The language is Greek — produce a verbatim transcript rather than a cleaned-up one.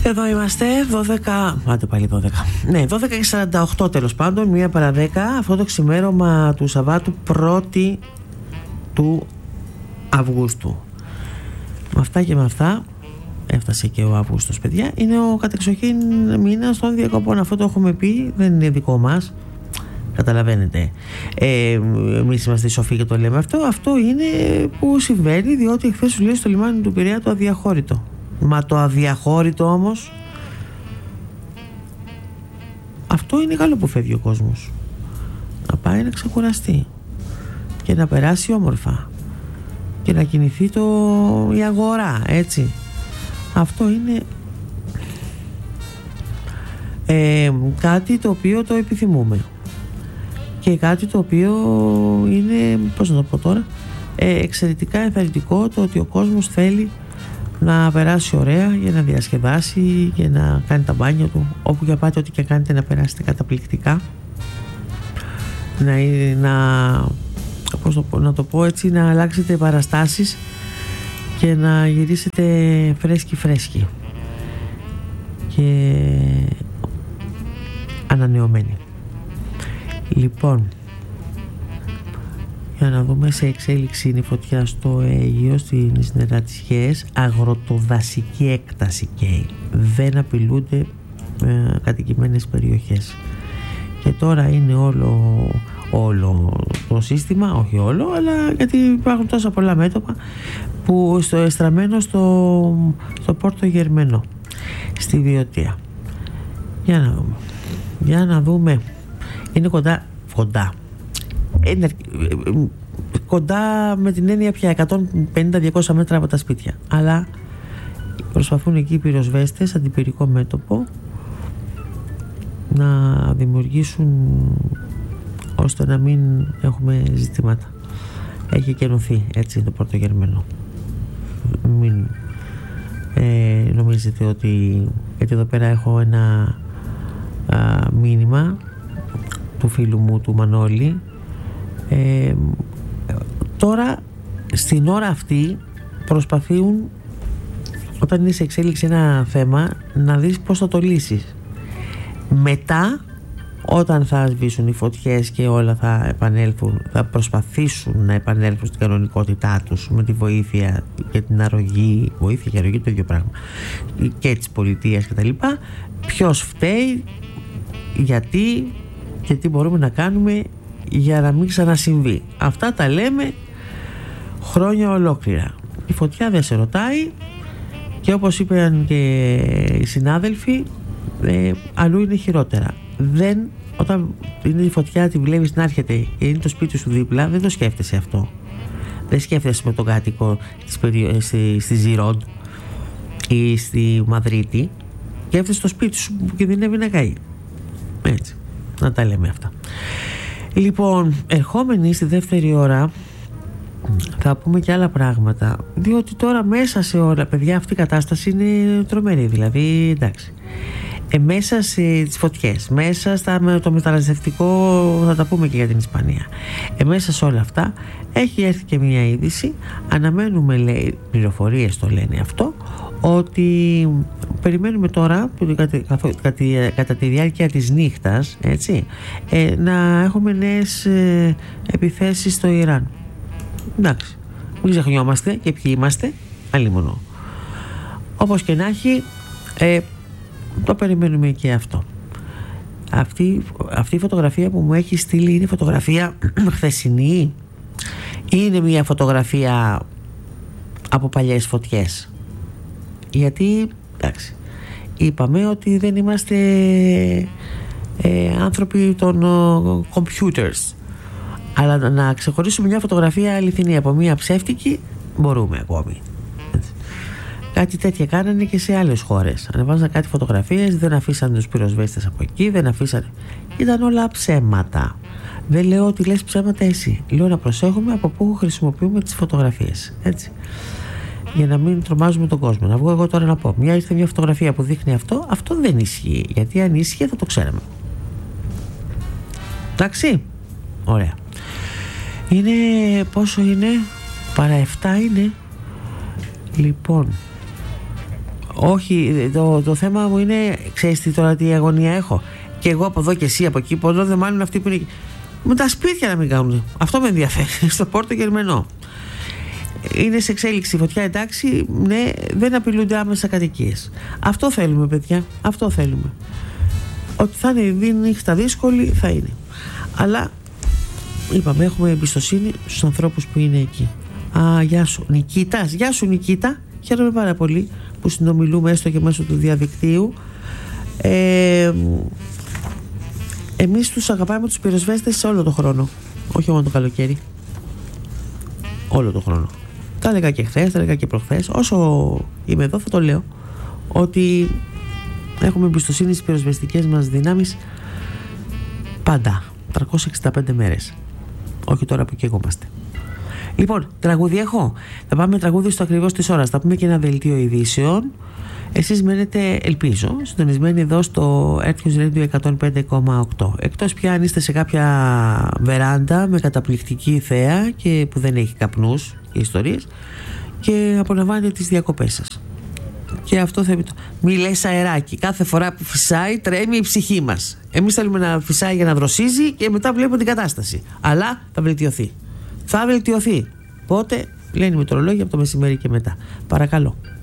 Εδώ είμαστε, δώδεκα, άντε πάλι δώδεκα. Ναι, δώδεκα και σαράντα οκτώ τέλος πάντων, μία παρά δέκα, αυτό το ξημέρωμα του Σαββάτου πρώτη του Αυγούστου. Με αυτά και με αυτά, έφτασε και ο Αύγουστος, παιδιά. Είναι ο κατεξοχήν μήνας των διακοπών. Αυτό το έχουμε πει, δεν είναι δικό μας. Καταλαβαίνετε. Ε, εμείς είμαστε σοφοί και το λέμε αυτό. Αυτό είναι που συμβαίνει, διότι εχθές σου λέει στο λιμάνι του Πειραιά το αδιαχώρητο. Μα το αδιαχώρητο όμως, αυτό είναι καλό που φεύγει ο κόσμος. Να πάει να ξεκουραστεί και να περάσει όμορφα και να κινηθεί το, η αγορά, έτσι. Αυτό είναι ε, κάτι το οποίο το επιθυμούμε και κάτι το οποίο είναι, πώς να το πω τώρα, ε, εξαιρετικά ενθαρρυντικό, το ότι ο κόσμος θέλει να περάσει ωραία για να διασκεδάσει και να κάνει τα μπάνια του, όπου και πάτε, ό,τι και κάνετε, να περάσετε καταπληκτικά, να, να, πώς το, να το πω έτσι, να αλλάξετε παραστάσεις και να γυρίσετε φρέσκοι φρέσκοι και ανανεωμένοι. Λοιπόν, για να δούμε, σε εξέλιξη είναι η φωτιά στο Αίγυο, στις νεράτισιες, αγροτοδασική έκταση καίει. Δεν απειλούνται ε, κατοικημένες περιοχές. Και τώρα είναι όλο, όλο το σύστημα, όχι όλο, αλλά γιατί υπάρχουν τόσα πολλά μέτωπα που στο εστραμμένο στο, στο Πόρτο Γερμενό, στη Βιωτία. Για να δούμε. Για να δούμε. Είναι κοντά, κοντά. Είναι κοντά με την έννοια πια εκατόν πενήντα με διακόσια μέτρα από τα σπίτια, αλλά προσπαθούν εκεί οι πυροσβέστες, αντιπυρικό μέτωπο, να δημιουργήσουν ώστε να μην έχουμε ζητήματα. Έχει κενωθεί έτσι το Πόρτο Γερμενό. Μην ε, νομίζετε ότι, γιατί εδώ πέρα έχω ένα α, μήνυμα του φίλου μου του Μανώλη. Ε, τώρα στην ώρα αυτή προσπαθούν, όταν είναι σε εξέλιξη ένα θέμα, να δεις πώς θα το λύσεις. Μετά, όταν θα σβήσουν οι φωτιές και όλα θα επανέλθουν, θα προσπαθήσουν να επανέλθουν στην κανονικότητά τους με τη βοήθεια και την αρρωγή, βοήθεια και αρρωγή το ίδιο πράγμα, και της πολιτείας και τα λοιπά, ποιος φταίει, γιατί και τι μπορούμε να κάνουμε για να μην ξανασυμβεί. Αυτά τα λέμε χρόνια ολόκληρα. Η φωτιά δεν σε ρωτάει και όπως είπαν και οι συνάδελφοι, ε, αλλού είναι χειρότερα. Δεν, όταν είναι η φωτιά, τη βλέπεις να έρχεται και είναι το σπίτι σου δίπλα, δεν το σκέφτεσαι αυτό. Δεν σκέφτεσαι με τον κάτοικο στη, στη Ζιρόντ ή στη Μαδρίτη, σκέφτεσαι το σπίτι σου που κινδυνεύει να καεί. Έτσι, να τα λέμε αυτά. Λοιπόν, ερχόμενοι στη δεύτερη ώρα θα πούμε και άλλα πράγματα, διότι τώρα μέσα σε όλα, παιδιά, αυτή η κατάσταση είναι τρομερή. Δηλαδή, εντάξει, ε, μέσα στις φωτιές, μέσα στα, με το μεταναστευτικό, θα τα πούμε και για την Ισπανία, ε, μέσα σε όλα αυτά έχει έρθει και μια είδηση. Αναμένουμε, λέει, πληροφορίες το λένε αυτό, ότι περιμένουμε τώρα κατά, κατά τη διάρκεια της νύχτας, έτσι, ε, να έχουμε νέες ε, επιθέσεις στο Ιράν. Εντάξει, μην ξεχνιόμαστε και ποιοι είμαστε, αλλήμονο. Όπως και να έχει, ε, το περιμένουμε και αυτό. Αυτή, αυτή η φωτογραφία που μου έχει στείλει είναι φωτογραφία χθεσινή ή είναι μια φωτογραφία από παλιές φωτιές? Γιατί, εντάξει, είπαμε ότι δεν είμαστε ε, άνθρωποι των uh, computers, αλλά να ξεχωρίσουμε μια φωτογραφία αληθινή από μια ψεύτικη μπορούμε ακόμη. Κάτι τέτοια κάνανε και σε άλλες χώρες. Ανεβάζαν κάτι φωτογραφίες, δεν αφήσαν τους πυροσβέστες από εκεί, δεν αφήσαν. Ήταν όλα ψέματα. Δεν λέω ότι λες ψέματα εσύ. Λέω να προσέχουμε από πού χρησιμοποιούμε τις φωτογραφίες. Έτσι. Για να μην τρομάζουμε τον κόσμο. Να βγω εγώ τώρα να πω: μια ήρθε μια φωτογραφία που δείχνει αυτό, αυτό δεν ισχύει. Γιατί αν ίσχυε θα το ξέραμε. Εντάξει. Ωραία. Είναι, πόσο είναι? Παρά εφτά είναι. Λοιπόν, Όχι, το, το θέμα μου είναι, ξέρεις τι, τώρα τι αγωνία έχω. Και εγώ από εδώ και εσύ από εκεί, ποδό δεν μάλλον αυτοί που είναι. Με τα σπίτια να μην κάνουν. Αυτό με ενδιαφέρει. Στο Πόρτο Γερμενό. Είναι σε εξέλιξη η φωτιά, εντάξει, ναι, δεν απειλούνται άμεσα κατοικίες. Αυτό θέλουμε, παιδιά. Αυτό θέλουμε. Ότι θα είναι η νύχτα δύσκολη, θα είναι. Αλλά είπαμε, έχουμε εμπιστοσύνη στους ανθρώπους που είναι εκεί. Α, γεια σου, Νικήτας. Γεια σου, Νικήτα. Χαίρομαι πάρα πολύ που συνομιλούμε έστω και μέσω του διαδικτύου. Ε, εμείς τους αγαπάμε τους πυροσβέστες σε όλο το χρόνο. Όχι μόνο το καλοκαίρι. Όλο το χρόνο. Τα έλεγα και χθες, τα έλεγα και προχθές. Όσο είμαι εδώ θα το λέω. Ότι έχουμε εμπιστοσύνη στις πυροσβεστικές μας δυνάμεις πάντα. τριακόσιες εξήντα πέντε μέρες. Όχι τώρα που καίγομαστε. Λοιπόν, τραγούδι έχω. Θα πάμε τραγούδι στο ακριβώς της ώρας. Θα πούμε και ένα δελτίο ειδήσεων. Εσείς μένετε, ελπίζω, συντονισμένοι εδώ στο Earthnews Radio εκατόν πέντε κόμμα οκτώ. Εκτός πια αν είστε σε κάποια βεράντα με καταπληκτική θέα και που δεν έχει καπνούς και ιστορίες και απολαμβάνετε τις διακοπές σας. Και αυτό θα μη λες αεράκι. Κάθε φορά που φυσάει τρέμει η ψυχή μας. Εμείς θέλουμε να φυσάει για να δροσίζει και μετά βλέπουμε την κατάσταση. Αλλά θα βελτιωθεί. Θα βελτιωθεί. Πότε, λένε οι μετεωρολόγοι, από το μεσημέρι και μετά. Παρακαλώ.